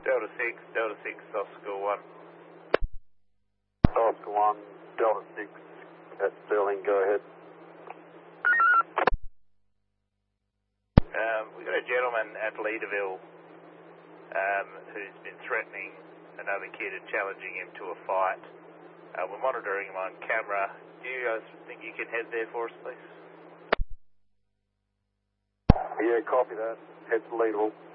Delta 6, Oscar 1. Oscar 1, Delta 6, at Sterling, go ahead. We've got a gentleman at Leaderville who's been threatening another kid and challenging him to a fight. We're monitoring him on camera. Do you guys think you can head there for us, please? Yeah, copy that. Head to Leaderville.